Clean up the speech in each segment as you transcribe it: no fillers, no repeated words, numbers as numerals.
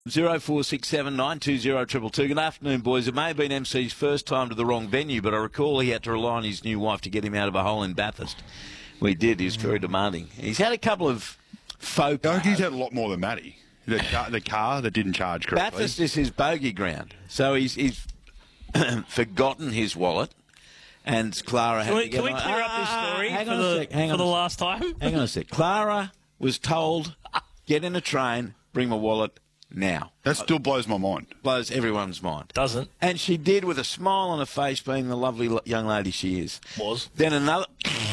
0467920222. Good afternoon, boys. It may have been MC's first time to the wrong venue, but I recall he had to rely on his new wife to get him out of a hole in Bathurst. We did. He was very demanding. He's had a couple of faux. I think he's had a lot more than Matty. The car that didn't charge correctly. Bathurst is his bogey ground, so he's forgotten his wallet. And Clara had to get Can we clear up this story for the last time? Hang on a sec. Clara was told, get in a train, bring my wallet now. That still blows my mind. Blows everyone's mind. Doesn't. And she did with a smile on her face, being the lovely young lady she is. Was. Then another...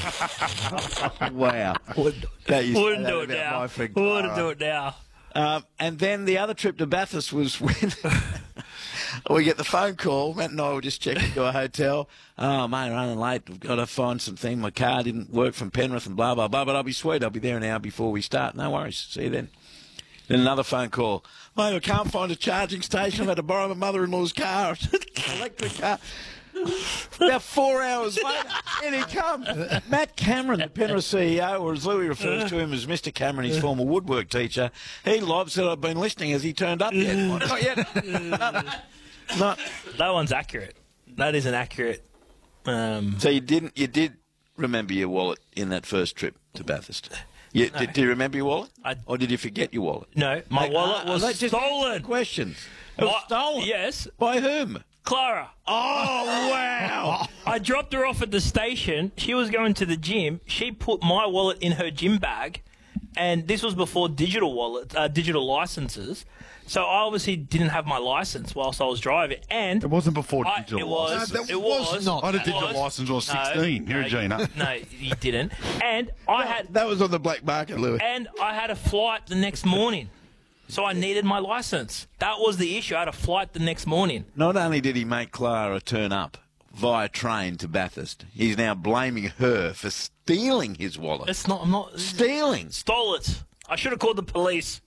Wow. Wouldn't do it now. Wouldn't do it now. And then the other trip to Bathurst was when we get the phone call. Matt and I were just checking into a hotel. Oh, mate, running late. We've got to find something. My car didn't work from Penrith and blah, blah, blah. But I'll be sweet. I'll be there an hour before we start. No worries. See you then. Then another phone call. Mate, I can't find a charging station. I've had to borrow my mother-in-law's car. Electric car. About 4 hours later, in he comes. Matt Cameron, the Penrith CEO, or as Louis refers to him as Mr. Cameron, his former woodwork teacher, he lobs that I've been listening. Has he turned up yet? Not yet. No. That one's accurate. That is an accurate. So you did remember your wallet in that first trip to Bathurst? No. Did you remember your wallet? Or did you forget your wallet? No, my wallet was stolen. Questions. It was stolen? Yes. By whom? Clara. Oh, wow. I dropped her off at the station. She was going to the gym. She put my wallet in her gym bag, and this was before digital licenses. So I obviously didn't have my license whilst I was driving. And it wasn't before digital license. It was not. I had a digital license when I was 16 here in Gina. No, you didn't. And I had... That was on the black market, Louis. And I had a flight the next morning. So I needed my licence. That was the issue. I had a flight the next morning. Not only did he make Clara turn up via train to Bathurst, he's now blaming her for stealing his wallet. It's not. I'm not stealing. Stole it. I should have called the police.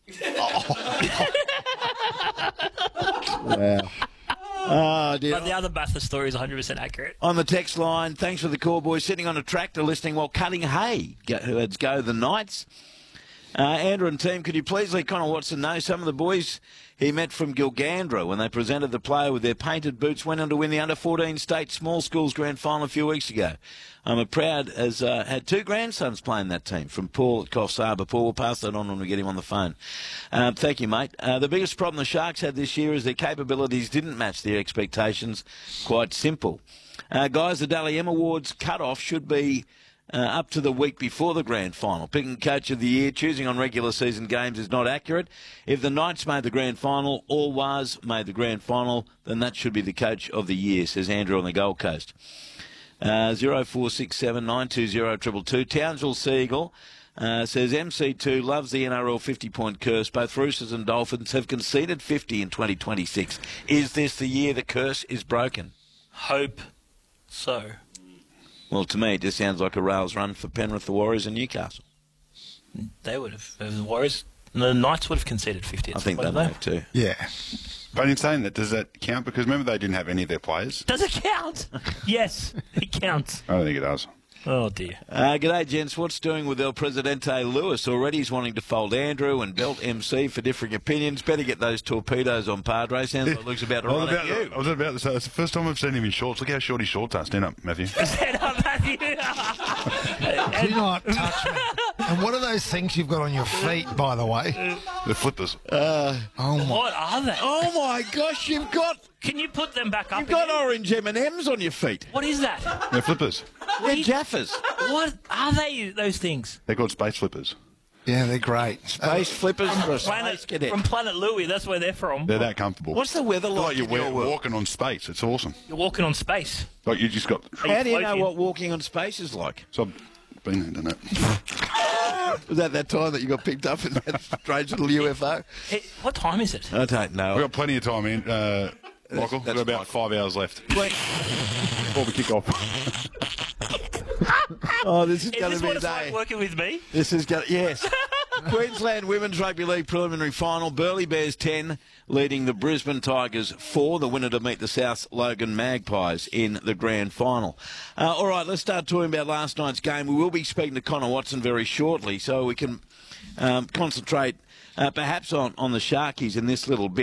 Wow. Oh, dear. But the other Bathurst story is 100% accurate. On the text line, thanks for the call, boys. Sitting on a tractor listening while cutting hay. Let's go the Knights. Andrew and team, could you please let Connor Watson know some of the boys he met from Gilgandra when they presented the player with their painted boots went on to win the under-14 state small schools grand final a few weeks ago. I'm proud as had two grandsons playing that team from Paul at Coffs Harbour. Paul, we'll pass that on when we get him on the phone. Thank you, mate. The biggest problem the Sharks had this year is their capabilities didn't match their expectations. Quite simple. Guys, the Dally M Awards cut-off should be up to the week before the grand final. Picking coach of the year, choosing on regular season games is not accurate. If the Knights made the grand final, or was made the grand final, then that should be the coach of the year, says Andrew on the Gold Coast. 0467 920 222. Townsville Seagull says MC2 loves the NRL 50-point curse. Both Roosters and Dolphins have conceded 50 in 2026. Is this the year the curse is broken? Hope so. Well, to me, it just sounds like a rails run for Penrith, the Warriors, and Newcastle. They would have. The Warriors, the Knights would have conceded 50. I think they may have too. Yeah. But in saying that, does that count? Because remember, they didn't have any of their players. Does it count? Yes, it counts. I don't think it does. Oh, dear. G'day, gents. What's doing with El Presidente Lewis? Already he's wanting to fold Andrew and belt MC for differing opinions. Better get those torpedoes on Padre. Sounds like Luke's about to run at you. I was about to say, it's the first time I've seen him in shorts. Look how short his shorts are. Stand up, Matthew. Stand up, Matthew. Do not touch me. And what are those things you've got on your feet, by the way? The flippers. Oh, my. What are they? Oh, my gosh, you've got... Can you put them back up You've got again? orange M&Ms on your feet. What is that? They're flippers. They're Jaffas. What are they, those things? They're called space flippers. Yeah, they're great. Space flippers for a space cadet. From Planet Louie, that's where they're from. They're that comfortable. What's the weather like You're in your world? walking on space. It's awesome. You're walking on space. Like you just got... How do you know floating? what walking on space is like? So I've been there, done that. Was that time that you got picked up in that strange little UFO? What time is it? I don't know. We've got plenty of time in. Michael, we've got about 5 hours left before we kick off. Oh, this is Is going this to be what a it's like day. working with me? This is going to... Yes. Queensland Women's Rugby League preliminary final. Burleigh Bears 10, leading the Brisbane Tigers 4, the winner to meet the South Logan Magpies in the grand final. All right, let's start talking about last night's game. We will be speaking to Connor Watson very shortly, so we can concentrate perhaps on the Sharkies in this little bit.